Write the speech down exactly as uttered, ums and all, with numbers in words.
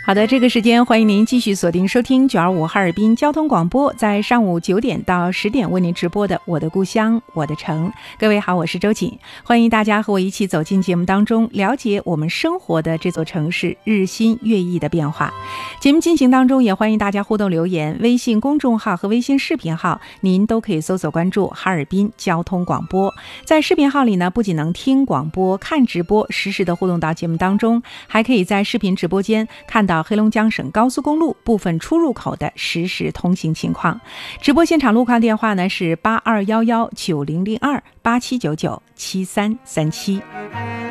好的，这个时间欢迎您继续锁定收听九二五哈尔滨交通广播，在上午九点到十点为您直播的我的故乡我的城。各位好，我是周瑾，欢迎大家和我一起走进节目当中，了解我们生活的这座城市日新月异的变化。节目进行当中也欢迎大家互动留言，微信公众号和微信视频号您都可以搜索关注哈尔滨交通广播。在视频号里呢，不仅能听广播看直播，实时的互动到节目当中，还可以在视频直播间看到黑龙江省高速公路部分出入口的实时通行情况。直播现场路况电话呢是八二一一九零零二八七九九七三三七。